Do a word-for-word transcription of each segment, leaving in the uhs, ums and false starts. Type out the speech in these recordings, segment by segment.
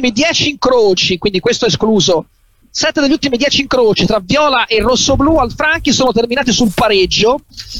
ultimi dieci incroci, quindi questo è escluso, sette degli ultimi dieci incroci tra viola e rossoblu al Franchi sono terminati sul pareggio,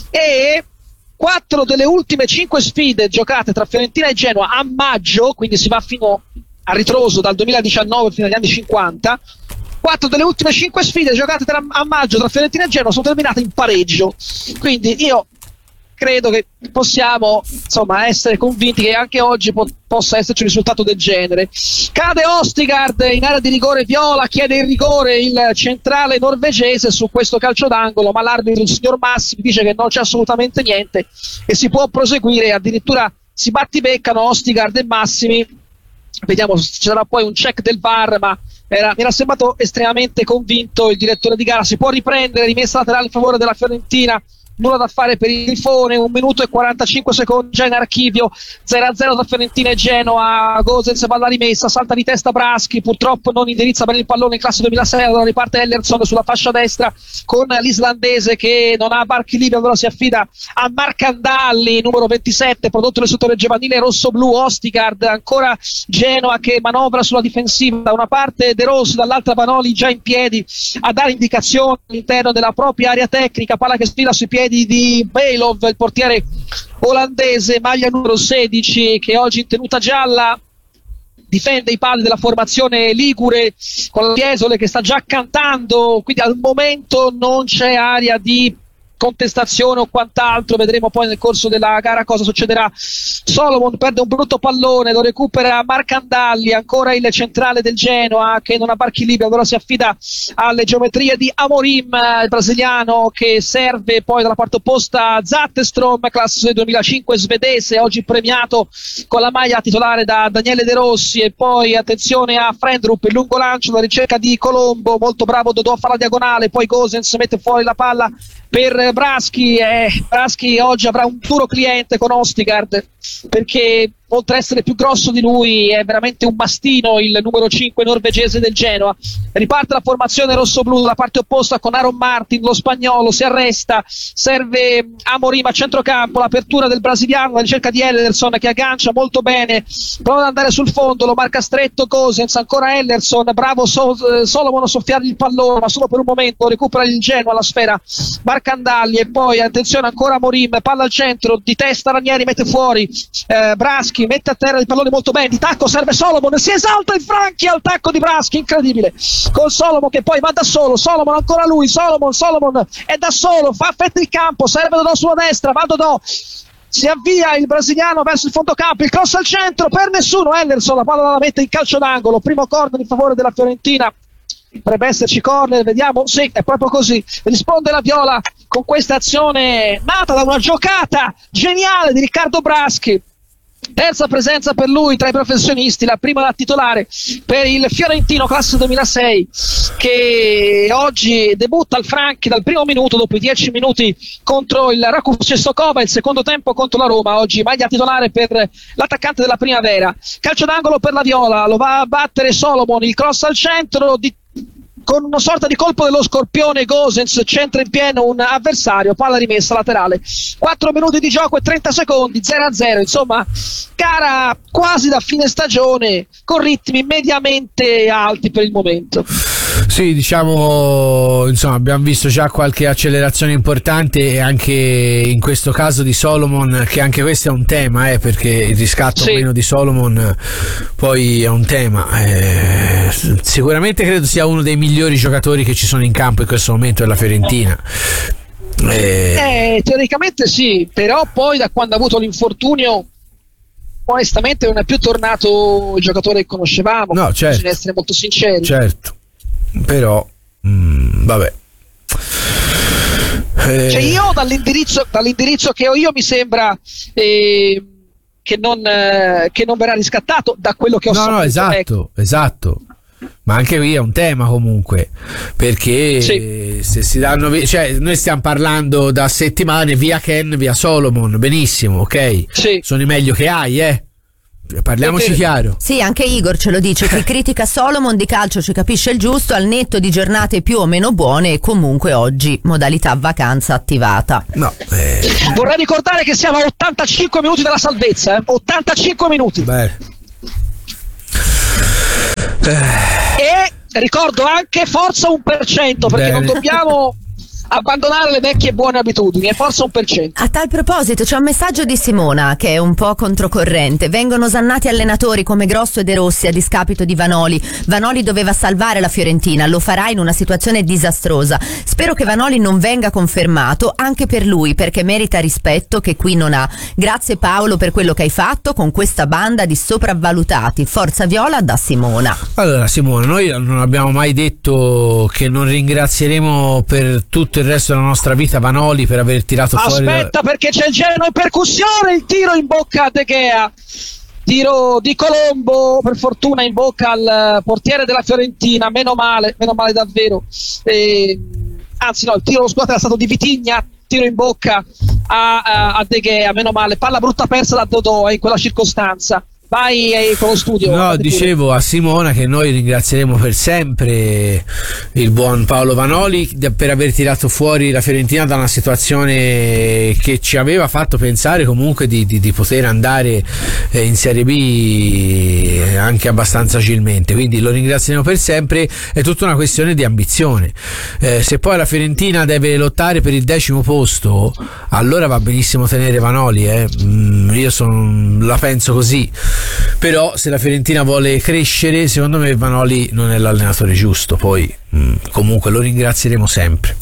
e quattro delle ultime cinque sfide giocate tra Fiorentina e Genoa a maggio, quindi si va fino a ritroso dal duemiladiciannove fino agli anni cinquanta, quattro delle ultime cinque sfide giocate tra, a maggio tra Fiorentina e Genoa sono terminate in pareggio. Quindi io credo che possiamo, insomma, essere convinti che anche oggi po- possa esserci un risultato del genere. Cade Ostigard in area di rigore viola, chiede il rigore il centrale norvegese su questo calcio d'angolo, ma l'arbitro, il signor Massimi, dice che non c'è assolutamente niente e si può proseguire. Addirittura si battibeccano Ostigard e Massimi. Vediamo se ci sarà poi un check del V A R, ma era, mi era sembrato estremamente convinto il direttore di gara. Si può riprendere, rimessa laterale in favore della Fiorentina, nulla da fare per il Grifone, un minuto e quarantacinque secondi già in archivio, zero a zero tra Fiorentina e Genoa. Gosens va alla rimessa, salta di testa Braschi, purtroppo non indirizza bene il pallone in classe duemilasei, allora riparte Ellerson sulla fascia destra con l'islandese che non ha varchi liberi, allora si affida a Marcandalli, numero ventisette, prodotto del settore giovanile rosso-blu. Ostigard, ancora Genoa che manovra sulla difensiva, da una parte De Rossi, dall'altra Vanoli già in piedi a dare indicazioni all'interno della propria area tecnica, palla che sfila sui piedi di Belov, il portiere olandese, maglia numero sedici, che oggi in tenuta gialla difende i pali della formazione ligure con la Fiesole che sta già cantando, quindi al momento non c'è area di contestazione o quant'altro, vedremo poi nel corso della gara cosa succederà. Solomon perde un brutto pallone, lo recupera Marcandalli, ancora il centrale del Genoa che non ha varchi liberi, allora si affida alle geometrie di Amorim, il brasiliano, che serve poi dalla parte opposta Zattestrom, classe duemilacinque svedese, oggi premiato con la maglia titolare da Daniele De Rossi. E poi attenzione a Frendrup, il lungo lancio, la ricerca di Colombo, molto bravo Dodò, fa la diagonale, poi Gosens mette fuori la palla per Braschi. eh, Braschi oggi avrà un duro cliente con Ostigard, perché oltre a essere più grosso di lui è veramente un mastino il numero cinque norvegese del Genoa. Riparte la formazione rossoblu dalla parte opposta con Aaron Martin, lo spagnolo si arresta, serve Amorim a centrocampo, l'apertura del brasiliano, la ricerca di Ellerson che aggancia molto bene, prova ad andare sul fondo, lo marca stretto Gosens, ancora Ellerson, bravo so- Solomon a soffiargli il pallone, ma solo per un momento, recupera il Genoa la sfera Marcandalli. E poi attenzione ancora Amorim, palla al centro, di testa Ranieri mette fuori, eh, Braschi mette a terra il pallone molto bene, di tacco serve Solomon, si esalta il Franchi al tacco di Braschi, incredibile, con Solomon che poi va da solo, Solomon ancora lui, Solomon, Solomon è da solo, fa affetta il campo, serve Dodò sulla destra, va Dodò, si avvia il brasiliano verso il fondo campo, il cross al centro per nessuno, Ellerson la palla la mette in calcio d'angolo, primo corner in favore della Fiorentina. Potrebbe esserci corner, vediamo, sì, è proprio così, risponde la Viola con questa azione nata da una giocata geniale di Riccardo Braschi. Terza presenza per lui tra i professionisti, la prima da titolare per il Fiorentino classe duemilasei, che oggi debutta al Franchi dal primo minuto dopo i dieci minuti contro il Rakov Cestokova, il secondo tempo contro la Roma. Oggi maglia titolare per l'attaccante della Primavera. Calcio d'angolo per la Viola, lo va a battere Solomon, il cross al centro di con una sorta di colpo dello scorpione Gosens centra in pieno un avversario, palla rimessa laterale. Quattro minuti di gioco e trenta secondi, zero a zero, insomma gara quasi da fine stagione con ritmi mediamente alti per il momento. Sì, diciamo, insomma, abbiamo visto già qualche accelerazione importante, e anche in questo caso di Solomon, che anche questo è un tema, eh, perché il riscatto sì. meno di Solomon poi è un tema. Eh, sicuramente credo sia uno dei migliori giocatori che ci sono in campo in questo momento della Fiorentina. Eh, eh, teoricamente sì, però poi da quando ha avuto l'infortunio onestamente non è più tornato il giocatore che conoscevamo. No, certo. Bisogna essere molto sinceri. Certo. Però mh, vabbè eh. Cioè io dall'indirizzo, dall'indirizzo che ho io mi sembra eh, che, non, eh, che non verrà riscattato, da quello che ho no, saputo. No, esatto, ecco. esatto. Ma anche qui è un tema comunque, perché sì. se si danno, cioè noi stiamo parlando da settimane via Ken, via Solomon, benissimo, ok? Sì. Sono i meglio che hai, eh? Parliamoci okay. chiaro. Sì, anche Igor ce lo dice, chi critica Solomon di calcio ci capisce il giusto, al netto di giornate più o meno buone, e comunque oggi modalità vacanza attivata. No, eh. Vorrei ricordare che siamo a ottantacinque minuti dalla salvezza, eh? ottantacinque minuti. Beh. E ricordo anche forza un per cento, perché Bene. non dobbiamo abbandonare le vecchie buone abitudini, e forza un per cento. A tal proposito c'è un messaggio di Simona che è un po' controcorrente. Vengono osannati allenatori come Grosso e De Rossi a discapito di Vanoli. Vanoli doveva salvare la Fiorentina, lo farà in una situazione disastrosa. Spero che Vanoli non venga confermato anche per lui, perché merita rispetto che qui non ha. Grazie Paolo per quello che hai fatto con questa banda di sopravvalutati. Forza Viola da Simona. Allora Simona, noi non abbiamo mai detto che non ringrazieremo per tutto il resto della nostra vita Vanoli per aver tirato Aspetta, fuori. Aspetta, la... perché c'è il Genoa in percussione, il tiro in bocca a De Gea. Tiro di Colombo, per fortuna in bocca al portiere della Fiorentina, meno male, meno male davvero. E, anzi no, il tiro, scusate, era stato di Vitigna, tiro in bocca a, a, a De Gea, meno male. Palla brutta persa da Dodò eh, in quella circostanza. Vai eh, con lo studio. No, dicevo pure a Simona che noi ringrazieremo per sempre il buon Paolo Vanoli per aver tirato fuori la Fiorentina da una situazione che ci aveva fatto pensare comunque di, di, di poter andare eh, in Serie B anche abbastanza agilmente, quindi lo ringrazieremo per sempre. È tutta una questione di ambizione. Eh, se poi la Fiorentina deve lottare per il decimo posto, allora va benissimo tenere Vanoli, eh. mm, io son, la penso così. Però se la Fiorentina vuole crescere, secondo me Vanoli non è l'allenatore giusto. Poi mh, comunque lo ringrazieremo sempre.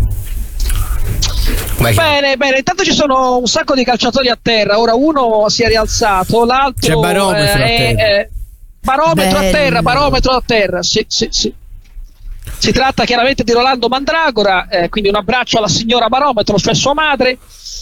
Vai. Bene, bene, intanto ci sono un sacco di calciatori a terra. Ora uno si è rialzato, l'altro c'è barometro eh, a terra. È, barometro Bello. a terra, barometro a terra. Sì, sì, sì. Si tratta chiaramente di Rolando Mandragora, eh, quindi un abbraccio alla signora Barometro, cioè sua madre.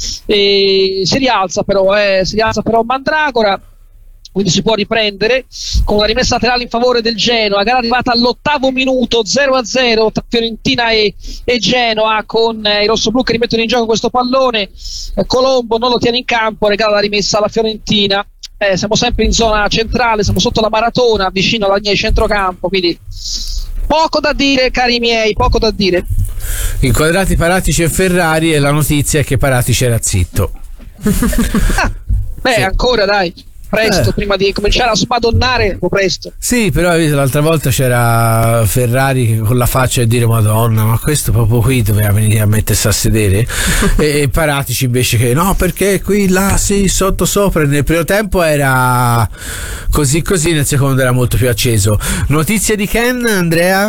E si rialza però, eh, si rialza però Mandragora. Quindi si può riprendere con una rimessa laterale in favore del Genoa, gara arrivata all'ottavo minuto, zero a zero tra Fiorentina e, e Genoa, con eh, i rossoblù che rimettono in gioco questo pallone. eh, Colombo non lo tiene in campo, regala la rimessa alla Fiorentina. Eh, siamo sempre in zona centrale, siamo sotto la Maratona, vicino alla linea di centrocampo, quindi poco da dire, cari miei, poco da dire. Inquadrati Paratici e Ferrari, e la notizia è che Paratici era zitto. ah, beh, sì. ancora dai. Presto, eh. prima di cominciare a spadonnare, un po' presto. Sì, però l'altra volta c'era Ferrari con la faccia e dire Madonna, ma questo proprio qui doveva venire a mettersi a sedere. E Paratici invece che no, perché qui, là, sì, sotto sopra. Nel primo tempo era così così, nel secondo era molto più acceso. Notizie di Ken, Andrea?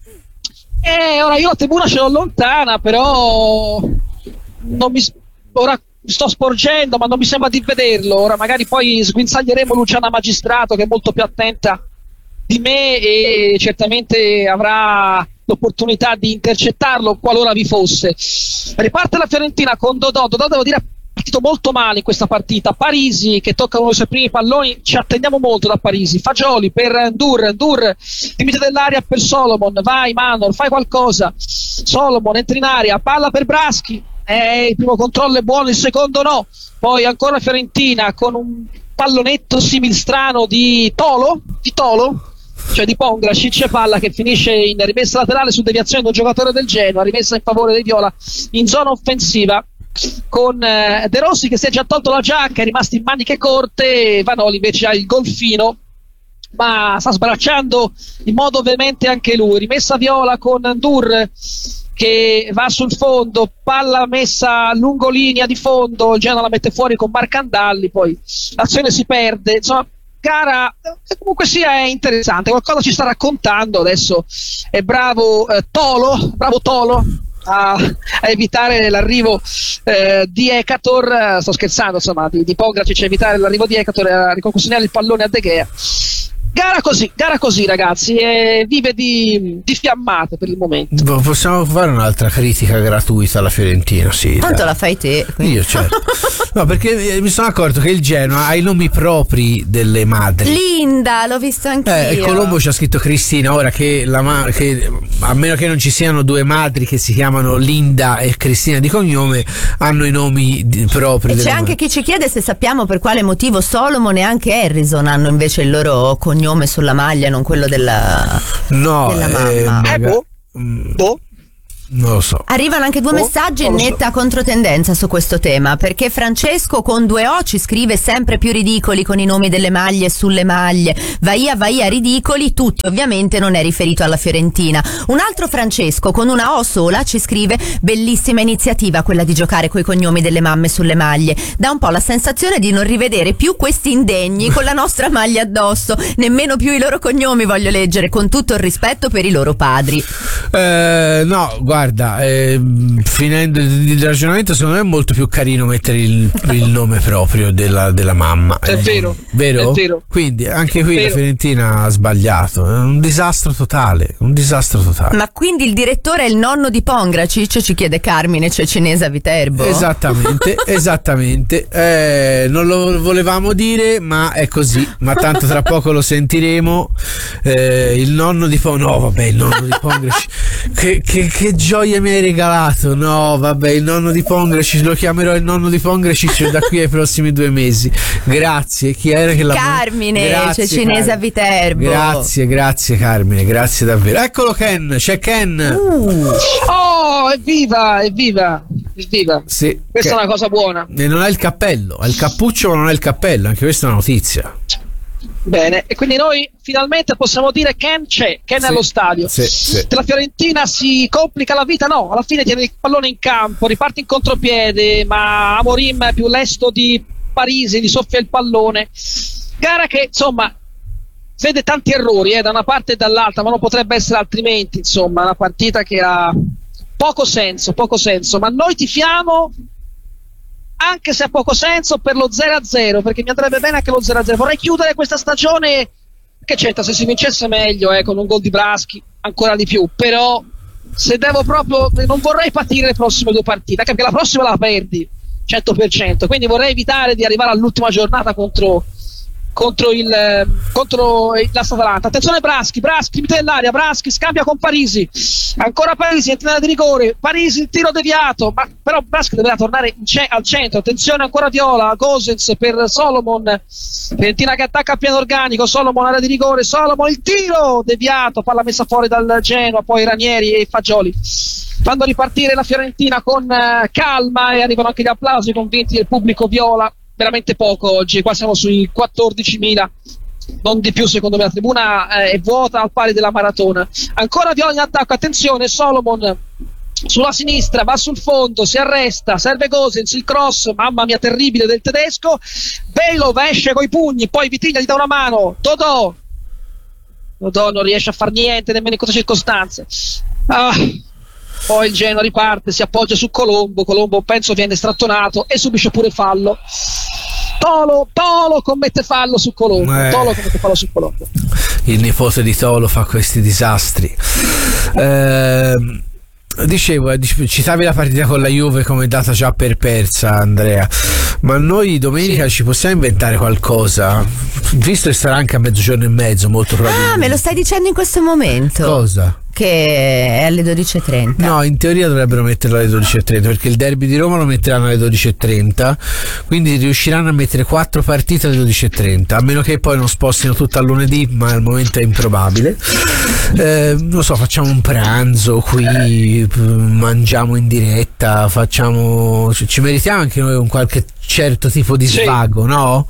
Eh, ora io la tribuna ce l'ho lontana, però non mi... ora sto sporgendo, ma non mi sembra di vederlo. Ora magari poi sguinzaglieremo Luciana Magistrato, che è molto più attenta di me e certamente avrà l'opportunità di intercettarlo qualora vi fosse. Riparte la Fiorentina con Dodò. Dodò, devo dire, ha partito molto male in questa partita. Parisi che tocca uno dei suoi primi palloni, ci attendiamo molto da Parisi. Fagioli per Ndur, Ndur limite dell'area per Solomon, vai Manor, fai qualcosa. Solomon entra in area, palla per Braschi. Eh, il primo controllo è buono, il secondo no. Poi ancora Fiorentina con un pallonetto similstrano di Tolo, di Tolo, cioè di Pongracic, palla che finisce in rimessa laterale su deviazione di un giocatore del Genoa, rimessa in favore dei Viola in zona offensiva, con eh, De Rossi che si è già tolto la giacca, è rimasto in maniche corte. Vanoli invece ha il golfino, ma sta sbracciando in modo veemente anche lui. Rimessa Viola con Ndur che va sul fondo, palla messa lungo linea di fondo, il Genoa la mette fuori con Marcandalli, poi l'azione si perde. Insomma, gara che comunque sia è interessante, qualcosa ci sta raccontando. Adesso è bravo eh, Tolo, bravo Tolo a, a evitare l'arrivo eh, di Ekator, sto scherzando, insomma, di, di Pongracic a evitare l'arrivo di Ekator, a riconquistare il pallone a De Gea. Gara così, gara così ragazzi, e vive di, di fiammate per il momento. Possiamo fare un'altra critica gratuita alla Fiorentina, sì. Tanto dai. La fai te. Quindi. Io certo. No, perché mi sono accorto che il Genoa ha i nomi propri delle madri. Linda, l'ho visto anch'io. Eh, Colombo ci ha scritto Cristina, ora che, la ma- che a meno che non ci siano due madri che si chiamano Linda e Cristina di cognome, hanno i nomi di, propri. E delle c'è anche madri. chi ci chiede se sappiamo per quale motivo Solomon e anche Harrison hanno invece il loro cognome sulla maglia, non quello della, no, della mamma. Eh, boh. boh. Non lo so. Arrivano anche due Oh, messaggi in non lo so. netta controtendenza su questo tema, perché Francesco con due O ci scrive sempre più ridicoli con i nomi delle maglie sulle maglie. Vaia vaia ridicoli, tutti ovviamente, non è riferito alla Fiorentina. Un altro Francesco con una O sola ci scrive: bellissima iniziativa quella di giocare coi cognomi delle mamme sulle maglie. Dà un po' la sensazione di non rivedere più questi indegni con la nostra maglia addosso, nemmeno più i loro cognomi voglio leggere, con tutto il rispetto per i loro padri. Eh, no, guarda, eh, finendo il ragionamento, secondo me è molto più carino mettere il, il nome proprio della, della mamma. È eh, vero, vero? è vero. Quindi anche qui Vero. la Fiorentina ha sbagliato. È un disastro totale. Un disastro totale. Ma quindi il direttore è il nonno di Pongracic, ci chiede Carmine Cecinesa Viterbo? Esattamente, esattamente. Eh, non lo volevamo dire, ma è così. Ma tanto tra poco lo sentiremo. Eh, il nonno di Pongracic. No, vabbè, il nonno di Pongracic. Che, che, che gioia mi hai regalato. No, vabbè, il nonno di Pongracic. Lo chiamerò il nonno di Pongracic da qui ai prossimi due mesi. Grazie. Chi era che l'ha Carmine Grazie, Cecinesa Carmine. Viterbo. Grazie, grazie Carmine, grazie davvero. Eccolo Ken, c'è Ken. Uh. Oh, evviva, evviva, evviva. Sì, Questa che- è una cosa buona. E non ha il cappello, ha il cappuccio ma non ha il cappello, anche questa è una notizia. Bene, e quindi noi finalmente possiamo dire Ken c'è, Ken Sì, è allo stadio. sì, sì. La Fiorentina si complica la vita? No, alla fine tiene il pallone in campo, riparte in contropiede, ma Amorim è più lesto di Parisi, gli soffia il pallone. Gara che insomma vede tanti errori eh, da una parte e dall'altra, ma non potrebbe essere altrimenti. Insomma, una partita che ha poco senso, poco senso, ma noi tifiamo, anche se ha poco senso, per lo zero a zero, perché mi andrebbe bene anche lo zero a zero. Vorrei chiudere questa stagione, che c'entra, se si vincesse meglio, eh, con un gol di Braschi ancora di più, però se devo proprio, non vorrei patire le prossime due partite, anche perché la prossima la perdi cento per cento, quindi vorrei evitare di arrivare all'ultima giornata contro contro il eh, contro il- l'Atalanta. Attenzione Braschi, Braschi limite dell'area, Braschi scambia con Parisi, ancora Parisi entra in area di rigore, Parisi il tiro deviato, ma però Braschi deve tornare in ce- al centro. Attenzione ancora Viola, Gosens per Solomon, Fiorentina che attacca a piano organico, Solomon area di rigore, Solomon il tiro deviato, palla messa fuori dal Genoa, poi Ranieri e Fagioli fanno ripartire la Fiorentina con eh, calma, e arrivano anche gli applausi convinti del pubblico viola. Veramente poco oggi, qua siamo sui quattordicimila, non di più secondo me. La tribuna eh, è vuota al pari della maratona. Ancora Viola in attacco, attenzione Solomon sulla sinistra, va sul fondo, si arresta, serve Gosens, il cross, mamma mia terribile del tedesco. Belov esce coi pugni, poi Vitiglia gli dà una mano, Dodò Dodò non riesce a far niente nemmeno in queste circostanze. Ah, poi il Genoa riparte, si appoggia su Colombo, Colombo penso viene strattonato e subisce pure fallo. Tolo, Tolo commette fallo su Colombo, Eh. Tolo commette fallo su Colombo. Il nipote di Tolo fa questi disastri. Ehm, dicevo, eh, dic- citavi la partita con la Juve come data già per persa, Andrea, ma noi domenica ci possiamo inventare qualcosa, visto che sarà anche a mezzogiorno e mezzo molto probabilmente. Ah, me lo stai dicendo in questo momento? Cosa? Che è alle dodici e trenta. No, in teoria dovrebbero metterlo alle dodici e trenta, perché il derby di Roma lo metteranno alle dodici e trenta, quindi riusciranno a mettere quattro partite alle dodici e trenta, a meno che poi non spostino tutto a lunedì, ma al momento è improbabile. Eh, non so, facciamo un pranzo qui, p- mangiamo in diretta, facciamo, ci ci meritiamo anche noi un qualche certo tipo di Sì. svago, no?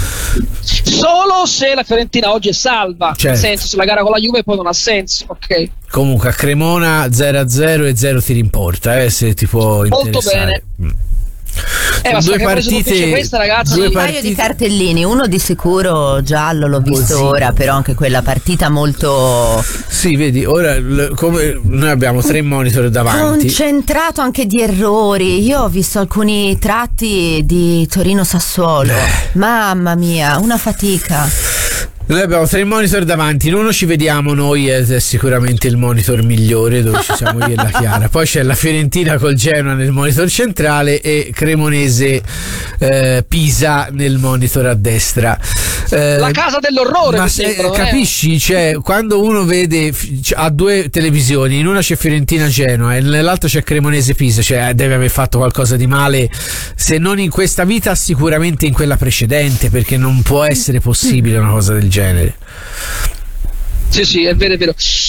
Solo se la Fiorentina oggi è salva, Certo. nel senso, se la gara con la Juve poi non ha senso, ok? Comunque a Cremona zero a zero e zero tiri in porta, eh, se ti può Molto interessare. Mm. Eh, ma Due se Cremonese non vince partite, questa, ragazzi, due Un paio partite- di cartellini, uno di sicuro giallo, l'ho visto Così. ora, però anche quella partita molto Sì, vedi, ora l- come noi abbiamo tre monitor davanti. concentrato anche di errori. Io ho visto alcuni tratti di Torino-Sassuolo. Mamma mia, una fatica. Noi abbiamo tre monitor davanti, in uno ci vediamo noi ed è sicuramente il monitor migliore dove ci siamo io e la Chiara, poi c'è la Fiorentina col Genoa nel monitor centrale e Cremonese eh, Pisa nel monitor a destra. Eh, la casa dell'orrore, ma mi se- sembra, eh. capisci? Cioè, quando uno vede f- c- ha due televisioni, in una c'è Fiorentina Genoa e nell'altra c'è Cremonese Pisa, cioè deve aver fatto qualcosa di male, se non in questa vita sicuramente in quella precedente, perché non può essere possibile una cosa del genere. Sì, sì, è vero, è vero.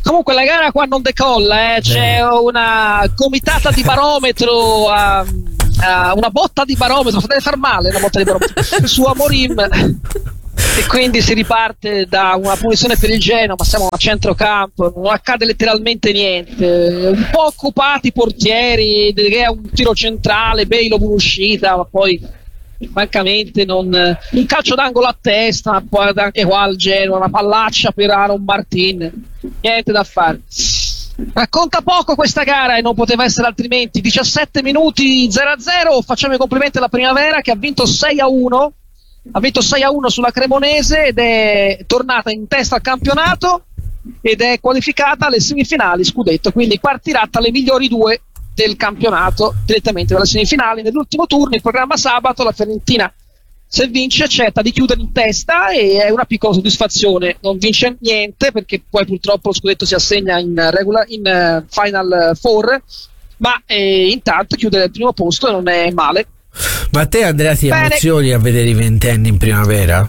Comunque la gara qua non decolla, eh. C'è una gomitata di barometro, uh, uh, una botta di barometro, deve far male una botta di barometro su Amorim, e quindi si riparte da una punizione per il Genoa, ma siamo a centrocampo, non accade letteralmente niente, un po' occupati i portieri, che è un tiro centrale, Bale un'uscita, ma poi francamente non, un calcio d'angolo a testa, ma poi anche qua al Genoa una pallaccia per Aaron Martin, niente da fare. Racconta poco questa gara e non poteva essere altrimenti. Diciassette minuti, zero a zero. Facciamo i complimenti alla Primavera che ha vinto sei a uno, ha vinto sei a uno sulla Cremonese ed è tornata in testa al campionato ed è qualificata alle semifinali scudetto, quindi partirà tra le migliori due del campionato direttamente dalle semifinali. Nell'ultimo turno, il programma sabato, la Fiorentina, se vince, accetta di chiudere in testa e è una piccola soddisfazione. Non vince niente perché poi purtroppo lo scudetto si assegna in, regular, in uh, Final Four, ma eh, intanto chiudere al primo posto non è male. Ma a te, Andrea, ti Bene. emozioni a vedere i ventenni in Primavera?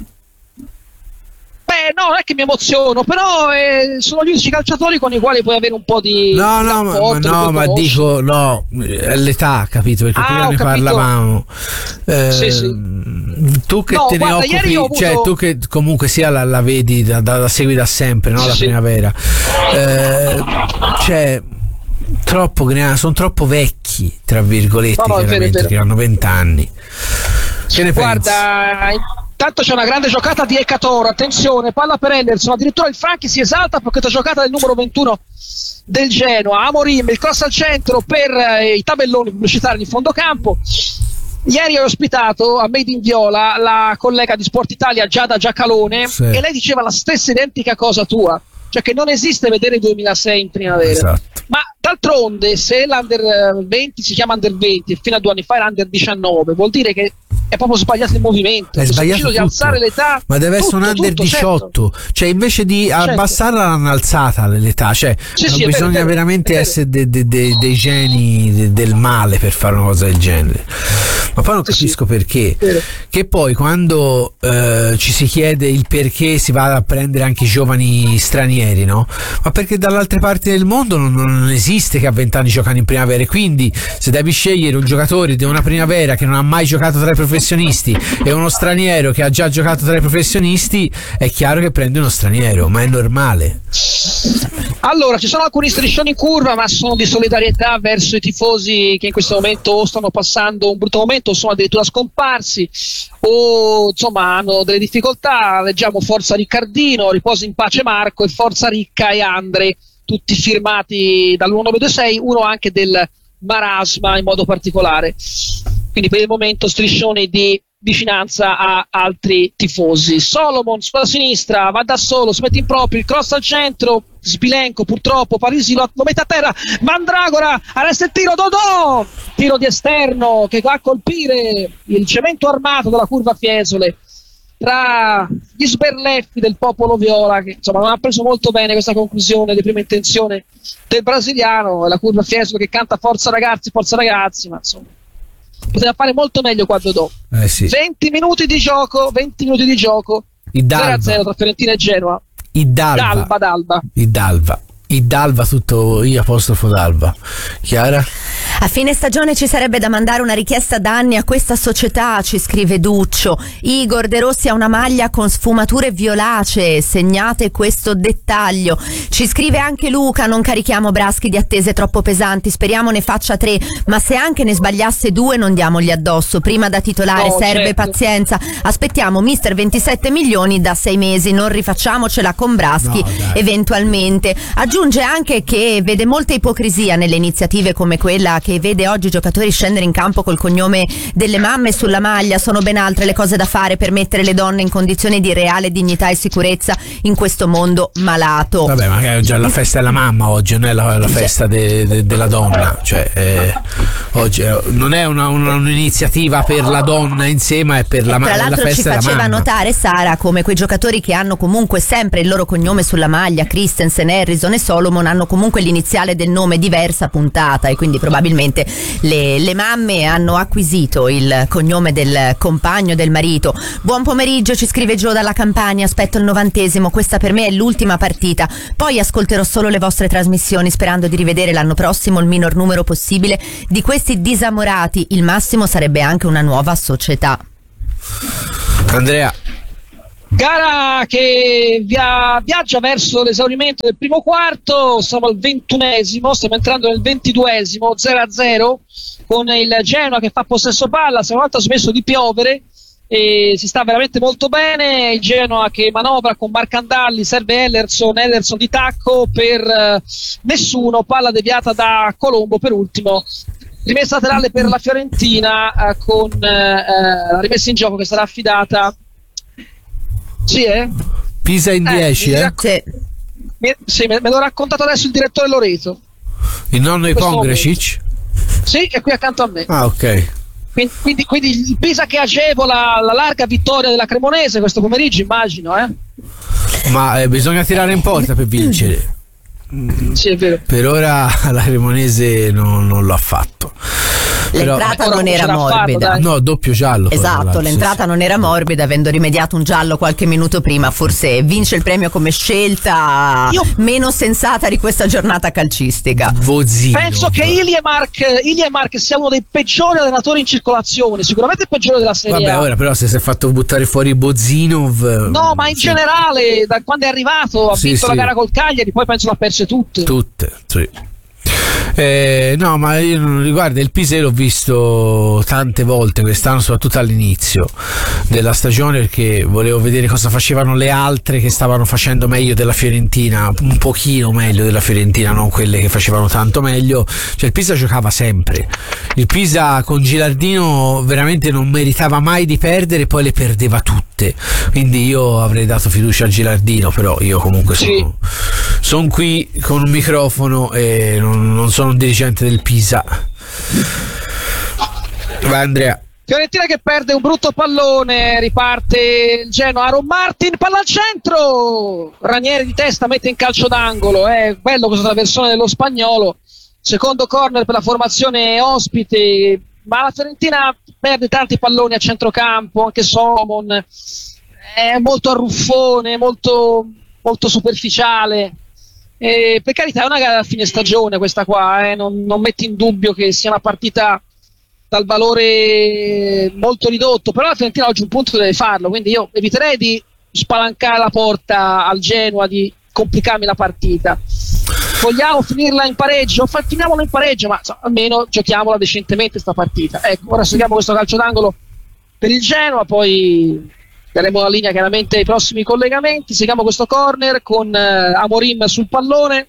Beh, no, non è che mi emoziono, però eh, sono gli unici calciatori con i quali puoi avere un po' di no, no, ma, ma, no, ma dico no, è l'età, capito? Perché ah, prima ne capito. parlavamo. Eh, sì, sì. Tu che no, te guarda, ne occupi, avuto... cioè tu che comunque sia la, la vedi da, da, da segui da sempre, no? Sì, la sì. Primavera. Eh, cioè troppo sono troppo vecchi, tra virgolette, no, no, chiaramente, vero, vero. che hanno vent'anni. Che ne Guarda, pensi? intanto c'è una grande giocata di Ecatoro, attenzione, palla per Henderson, addirittura il Franchi si esalta per questa giocata del numero ventuno del Genoa. Amorim, il cross al centro per eh, i tabelloni pubblicitari di fondo campo. Ieri ho ospitato a Made in Viola la collega di Sport Italia Giada Giacalone, sì. E lei diceva la stessa identica cosa tua, cioè che non esiste vedere il duemilasei in Primavera. Esatto. Ma d'altronde se l'Under venti si chiama Under venti e fino a due anni fa era Under diciannove, vuol dire che è proprio sbagliato il movimento, è sbagliato di alzare l'età, ma deve tutto, essere un Under tutto, diciotto, certo. Cioè invece di certo. abbassarla l'hanno alzata l'età, cioè sì, non sì, bisogna vero, veramente vero, essere de, de, de, dei geni de, del male per fare una cosa del genere. Ma poi non sì, capisco sì. perché vero. Che poi quando eh, ci si chiede il perché si va a prendere anche i giovani stranieri, no? Ma perché dall'altre parti del mondo non, non esiste che a vent'anni giocano in Primavera, quindi se devi scegliere un giocatore di una Primavera che non ha mai giocato tra i professionisti e uno straniero che ha già giocato tra i professionisti, è chiaro che prende uno straniero, ma è normale. Allora, ci sono alcuni striscioni in curva, ma sono di solidarietà verso i tifosi che in questo momento stanno passando un brutto momento, sono addirittura scomparsi o insomma hanno delle difficoltà. Leggiamo forza Riccardino, riposa in pace Marco e forza Ricca e Andre, tutti firmati dall'uno nove due sei, uno anche del marasma in modo particolare. Quindi per il momento striscioni di vicinanza a altri tifosi. Solomon sulla sinistra va da solo, si mette in proprio, il cross al centro, Sbilenko purtroppo, Parisi lo, lo mette a terra, Mandragora arresta il tiro, Dodò, tiro di esterno che va a colpire il cemento armato della curva Fiesole tra gli sberleffi del popolo viola, che insomma non ha preso molto bene questa conclusione di prima intenzione del brasiliano, la curva Fiesole che canta forza ragazzi, forza ragazzi, ma insomma poteva fare molto meglio qua Dodò. Eh sì. venti minuti di gioco, venti minuti di gioco, zero a zero tra Fiorentina e Genoa. Idalva. D'Alba, d'Alba. Idalva. Idalva, tutto io apostrofo d'Alba. Chiara? A fine stagione ci sarebbe da mandare una richiesta d'anni a questa società, ci scrive Duccio. Igor De Rossi ha una maglia con sfumature violacee, segnate questo dettaglio. Ci scrive anche Luca, non carichiamo Braschi di attese troppo pesanti, speriamo ne faccia tre, ma se anche ne sbagliasse due non diamogli addosso. Prima da titolare no, serve certo. pazienza, aspettiamo mister ventisette milioni da sei mesi, non rifacciamocela con Braschi, no, eventualmente. Aggiunge anche che vede molta ipocrisia nelle iniziative come quella che vede oggi i giocatori scendere in campo col cognome delle mamme sulla maglia. Sono ben altre le cose da fare per mettere le donne in condizioni di reale dignità e sicurezza in questo mondo malato. Vabbè, ma è già la festa della mamma oggi, non è la, la festa de, de, della donna, cioè eh, oggi non è una, una, un'iniziativa per la donna in sé, ma è per la, tra la l'altro festa ci della faceva mamma. notare Sara come quei giocatori che hanno comunque sempre il loro cognome sulla maglia, Christensen, Harrison e Solomon, hanno comunque l'iniziale del nome diversa puntata e quindi probabilmente ovviamente le, le mamme hanno acquisito il cognome del compagno, del marito. Buon pomeriggio, ci scrive Gio dalla Campania, aspetto il novantesimo, questa per me è l'ultima partita, poi ascolterò solo le vostre trasmissioni sperando di rivedere l'anno prossimo il minor numero possibile di questi disamorati, il massimo sarebbe anche una nuova società. Andrea. Gara che via, viaggia verso l'esaurimento del primo quarto, siamo al ventunesimo, stiamo entrando nel ventiduesimo, zero a zero con il Genoa che fa possesso palla, se una volta ha smesso di piovere e si sta veramente molto bene, il Genoa che manovra con Marcandalli, serve Ellerson, Ellerson di tacco per eh, nessuno, palla deviata da Colombo per ultimo. Rimessa laterale per la Fiorentina eh, con eh, la rimessa in gioco che sarà affidata. Sì, eh? Pisa in dieci, eh? Sì. Mi, sì, me, me l'ho raccontato adesso il direttore Loreto. Il nonno di Pongracic? Sì, è qui accanto a me. Ah, ok. Quindi, quindi, quindi il Pisa che agevola la larga vittoria della Cremonese questo pomeriggio, immagino, eh? Ma eh, bisogna tirare in porta per vincere. Sì, è vero. Per ora la Cremonese non, non l'ha fatto. L'entrata Però, non era morbida. Farlo, no, doppio giallo. Esatto, l'entrata sì, non era morbida, avendo rimediato un giallo qualche minuto prima, forse vince il premio come scelta Io... meno sensata di questa giornata calcistica. Bozzino. Penso che Iliemark, Iliemark sia uno dei peggiori allenatori in circolazione, sicuramente il peggiore della Serie Vabbè, A. ora però se si è fatto buttare fuori Bozinov. No, ma in sì. generale, da quando è arrivato, ha sì, vinto sì. la gara col Cagliari, poi penso l'ha perse tutte. Tutte, sì. Eh, no, ma io non riguarda il Pisa, l'ho visto tante volte quest'anno, soprattutto all'inizio della stagione, perché volevo vedere cosa facevano le altre che stavano facendo meglio della Fiorentina, un pochino meglio della Fiorentina, non quelle che facevano tanto meglio. Cioè il Pisa giocava sempre, il Pisa con Gilardino veramente non meritava mai di perdere, poi le perdeva tutte, quindi io avrei dato fiducia a Gilardino, però io comunque sono, sì. sono qui con un microfono e non, non sono un dirigente del Pisa. Vai Andrea. Fiorentina che perde un brutto pallone, riparte il Genoa, Aaron Martin, palla al centro, Ranieri di testa mette in calcio d'angolo, è bello questa traversone dello spagnolo, secondo corner per la formazione ospite, ma la Fiorentina perde tanti palloni a centrocampo, anche Solomon è molto arruffone, molto, molto superficiale. Eh, per carità è una gara a fine stagione questa qua, eh. non, non metti in dubbio che sia una partita dal valore molto ridotto, però la Fiorentina oggi un punto deve farlo, quindi io eviterei di spalancare la porta al Genoa, di complicarmi la partita. Vogliamo finirla in pareggio? Fa, finiamola in pareggio, ma so, almeno giochiamola decentemente sta partita. Ecco, ora seguiamo questo calcio d'angolo per il Genoa, poi daremo la linea chiaramente ai prossimi collegamenti. Seguiamo questo corner con eh, Amorim sul pallone.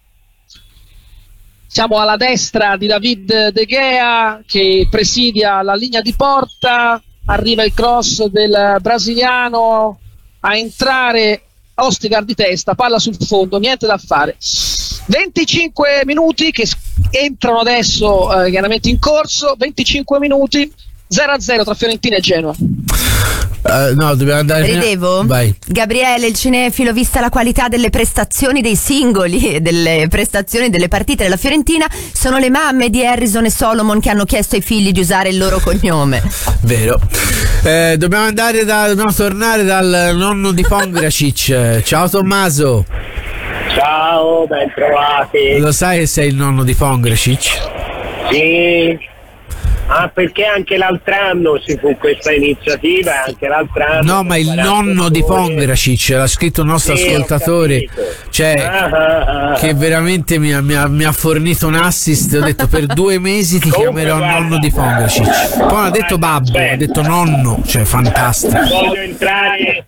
Siamo alla destra di David De Gea che presidia la linea di porta. Arriva il cross del brasiliano a entrare Ostigar di testa, palla sul fondo, niente da fare. venticinque minuti che entrano adesso eh, chiaramente in corso. venticinque minuti, zero a zero tra Fiorentina e Genoa. Uh, no, dobbiamo andare. Ridevo? Vai. Gabriele, il cinefilo, vista la qualità delle prestazioni dei singoli e delle prestazioni delle partite della Fiorentina, sono le mamme di Harrison e Solomon che hanno chiesto ai figli di usare il loro cognome. Vero. Eh, dobbiamo andare da, dobbiamo tornare dal nonno di Pongracic. Ciao Tommaso. Ciao, ben trovati. Lo sai che sei il nonno di Pongracic? Sì. Ah, perché anche l'altro anno si fu questa iniziativa, anche l'altro anno. No, ma il nonno di Pongracic, l'ha scritto un nostro sì, ascoltatore, cioè ah, ah, ah, che veramente mi ha, mi, ha, mi ha fornito un assist. Ho detto per due mesi ti Comunque, chiamerò guarda, nonno di Pongracic. Poi non ha detto babbo, ha detto nonno, cioè fantastico. Voglio entrare.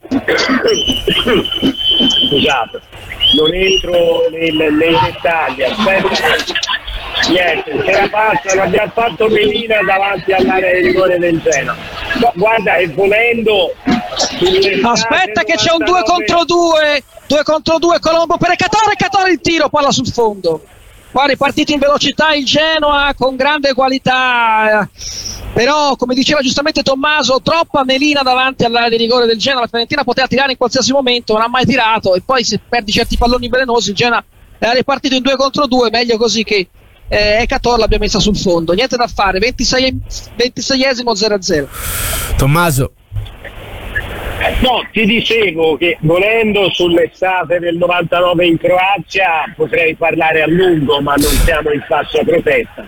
Scusate, non entro nel, nei dettagli, aspetta. Niente, ce la passano, abbiamo fatto Melina davanti all'area di rigore del Genoa. Guarda, e volendo aspetta che c'è un due contro due, due contro due, Colombo per Ecatore, Ecatore il tiro, palla sul fondo. Qua ripartito in velocità il Genoa con grande qualità, però come diceva giustamente Tommaso, troppa Melina davanti all'area di rigore del Genoa. La Fiorentina poteva tirare in qualsiasi momento, non ha mai tirato, e poi se perdi certi palloni velenosi il Genoa è ripartito in due contro due, meglio così che eh, Ekator l'abbiamo messa sul fondo, niente da fare, ventisei, ventiseiesimo zero a zero. Tommaso. No, ti dicevo che volendo sull'estate del novantanove in Croazia potrei parlare a lungo, ma non siamo in fascia protetta.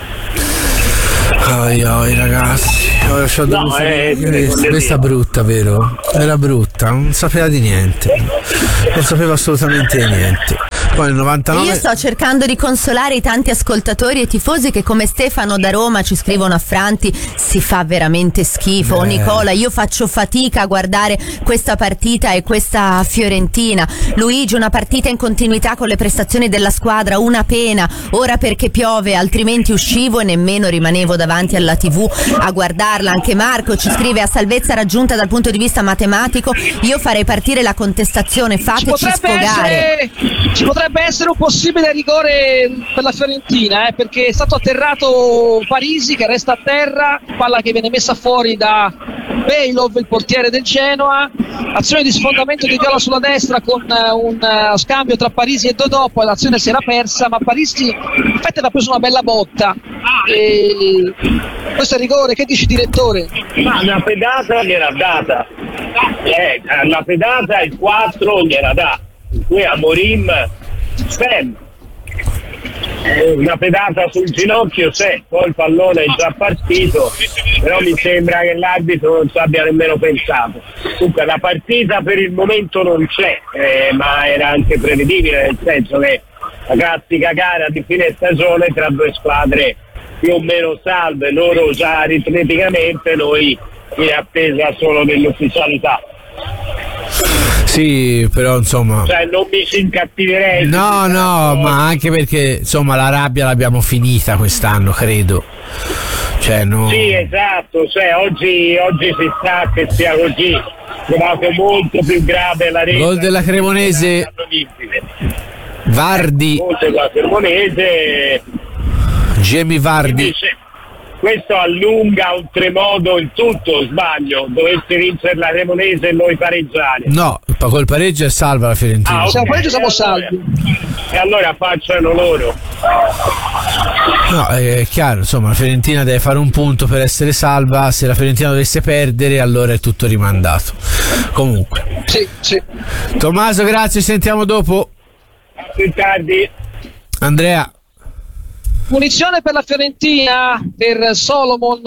Oi, oi, ragazzi, ora c'ho No, dovuto- eh, questa è brutta, vero? Era brutta, non sapeva di niente, non sapeva assolutamente di niente. Poi nel novantanove Io sto cercando di consolare i tanti ascoltatori e tifosi che come Stefano da Roma ci scrivono a Franti: si fa veramente schifo. Beh. Nicola, io faccio fatica a guardare questa partita e questa Fiorentina. Luigi, una partita in continuità con le prestazioni della squadra, una pena. Ora perché piove, altrimenti uscivo e nemmeno rimanevo davanti alla tivù a guardarla. Anche Marco ci scrive: a salvezza raggiunta dal punto di vista matematico, io farei partire la contestazione, Ci fateci potrebbe, sfogare. essere, ci potrebbe essere un possibile rigore per la Fiorentina, eh, perché è stato atterrato Parisi che resta a terra, palla che viene messa fuori da Bejlov, il portiere del Genoa, azione di sfondamento di Viola sulla destra con uh, un uh, scambio tra Parisi e Dodò, poi l'azione si era persa, ma Parisi in effetti aveva preso una bella botta. E questo è il rigore, che dici direttore? Ma una pedata gliela data, eh, la pedata il quattro gliela dà, qui a Morim Sven, una pedata sul ginocchio c'è, poi il pallone è già partito, però mi sembra che l'arbitro non ci abbia nemmeno pensato. Comunque la partita per il momento non c'è, eh, ma era anche prevedibile, nel senso che la classica gara di fine stagione tra due squadre più o meno salve, loro già aritmeticamente, noi in attesa solo dell'ufficialità. sì, però insomma Cioè non mi si incattiverei. no no ma anche perché insomma la rabbia l'abbiamo finita quest'anno, credo, cioè no. Sì, esatto, cioè oggi, oggi si sa che sia così, trovato molto più grave la rete. Gol della Cremonese, Vardi, Gol della Cremonese. Jamie Vardi. Dice, questo allunga oltremodo il tutto, sbaglio, dovesse vincere la Cremonese e noi pareggiare. No, col pareggio è salva la Fiorentina. Ah, ok. Siamo pareggio, siamo E allora- salvi. E allora facciano loro. No, è chiaro, insomma, la Fiorentina deve fare un punto per essere salva. Se la Fiorentina dovesse perdere, allora è tutto rimandato. Comunque, Sì, sì. Tommaso, grazie, ci sentiamo dopo. A più tardi. Andrea. Punizione per la Fiorentina, per Solomon,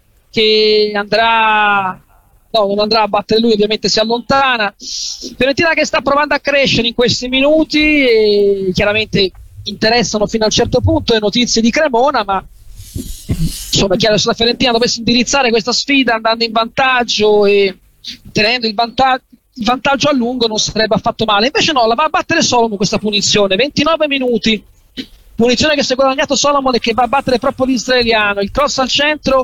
che andrà, no, non andrà a battere lui, ovviamente si allontana. Fiorentina che sta provando a crescere in questi minuti e chiaramente interessano fino a un certo punto le notizie di Cremona, ma insomma è chiaro, se la Fiorentina dovesse indirizzare questa sfida andando in vantaggio e tenendo il vantaggio, il vantaggio a lungo, non sarebbe affatto male. Invece no, la va a battere Solomon questa punizione, ventinove minuti. Punizione che si è guadagnato Solomon e che va a battere proprio l'israeliano. Il cross al centro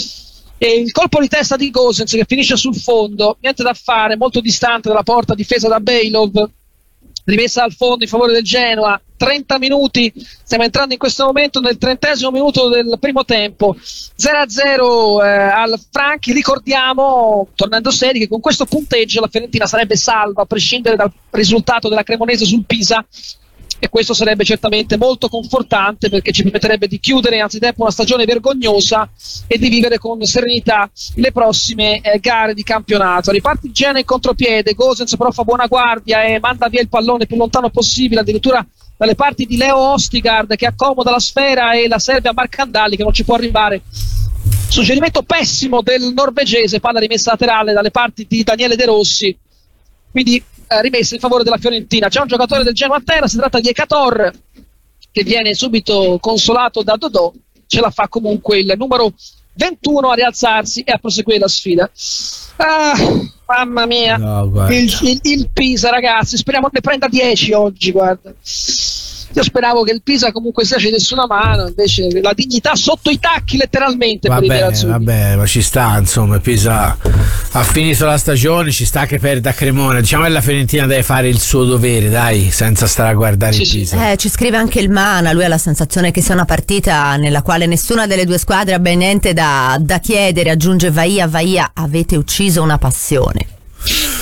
e il colpo di testa di Gosens che finisce sul fondo. Niente da fare, molto distante dalla porta, difesa da Bejlov. Rimessa al fondo in favore del Genoa. trenta minuti, stiamo entrando in questo momento nel trentesimo minuto del primo tempo. zero a zero eh, al Franchi. Ricordiamo, tornando seri, che con questo punteggio la Fiorentina sarebbe salva a prescindere dal risultato della Cremonese sul Pisa. E questo sarebbe certamente molto confortante, perché ci permetterebbe di chiudere anzitempo una stagione vergognosa e di vivere con serenità le prossime eh, gare di campionato. Riparte il Genoa in contropiede, Gosens però fa buona guardia e manda via il pallone più lontano possibile, addirittura dalle parti di Leo Ostigard, che accomoda la sfera e la serve a Marcandalli che non ci può arrivare. Suggerimento pessimo del norvegese, palla rimessa laterale dalle parti di Daniele De Rossi, quindi eh, rimessa in favore della Fiorentina. C'è un giocatore del Genoa a terra, si tratta di Ekator, che viene subito consolato da Dodò, ce la fa comunque il numero ventuno a rialzarsi e a proseguire la sfida. Ah, mamma mia, No, guarda. il, il, il Pisa, ragazzi, speriamo ne prenda dieci oggi, guarda. Io speravo che il Pisa comunque sia ci desse una mano, invece la dignità sotto i tacchi letteralmente per i Vabbè, nerazzurri. vabbè, ma ci sta, insomma, Pisa ha finito la stagione, ci sta che perda a Cremona. Diciamo che la Fiorentina deve fare il suo dovere, dai, senza stare a guardare Sì, il sì. Pisa. Eh, ci scrive anche il Mana, lui ha la sensazione che sia una partita nella quale nessuna delle due squadre abbia niente da, da chiedere. Aggiunge Vaia, Vaia, avete ucciso una passione.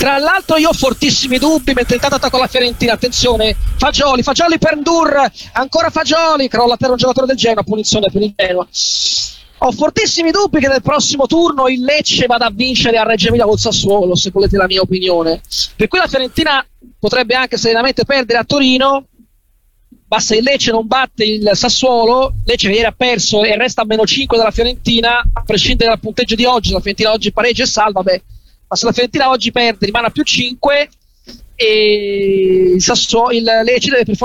Tra l'altro io ho fortissimi dubbi mentre intanto attacco la Fiorentina, attenzione, Fagioli, Fagioli per Ndur, ancora Fagioli, crolla per un giocatore del Genoa, punizione per il Genoa. Ho fortissimi dubbi che nel prossimo turno il Lecce vada a vincere a Reggio Emilia col Sassuolo, se volete la mia opinione, per cui la Fiorentina potrebbe anche serenamente perdere a Torino. Basta il Lecce non batte il Sassuolo, Lecce che ieri ha perso e resta a meno cinque dalla Fiorentina, a prescindere dal punteggio di oggi, la Fiorentina oggi pareggia e salva, beh, ma se la Fiorentina oggi perde rimane a più cinque e il, Sassuolo, il Lecce deve per